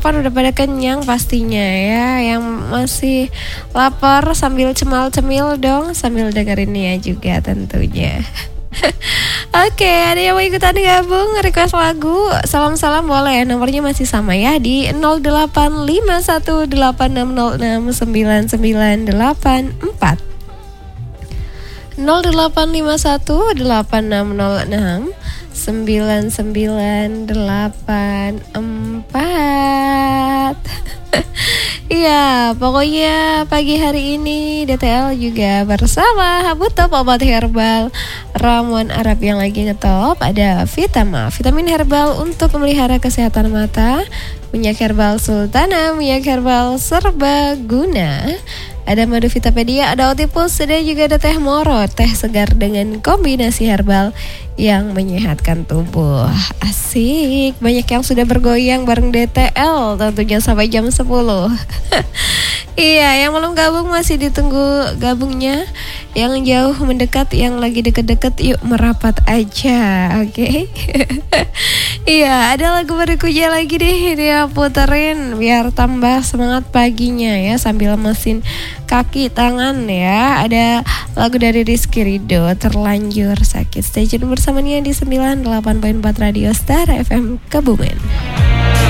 sarapan udah pada kenyang pastinya ya. Yang masih lapar sambil cemal-cemil dong, sambil dengerin ya juga tentunya. Oke, ada yang mau ikutan gabung request lagu, salam-salam boleh. Nomornya masih sama ya di 085186069984 0851869984. Iya, pokoknya pagi hari ini DTL juga bersama Habutop obat herbal ramuan Arab yang lagi ngetop. Ada Vitama, vitamin herbal untuk memelihara kesehatan mata. Minyak herbal Sultana, minyak herbal serbaguna. Ada madu Vitapedia, ada Otipus, dan juga ada teh moro, teh segar dengan kombinasi herbal yang menyehatkan tubuh. Asik, banyak yang sudah bergoyang bareng DTL tentunya sampai jam 10. Iya, yang belum gabung masih ditunggu gabungnya. Yang jauh mendekat, yang lagi deket-deket, yuk merapat aja, oke? Iya, ada lagu berikutnya lagi deh dia puterin biar tambah semangat paginya ya, sambil mesin kaki tangan ya. Ada lagu dari Rizky Ridho, Terlanjur Sakit. Stay tune bersama Nia di 98.4 Radio Star FM Kebumen.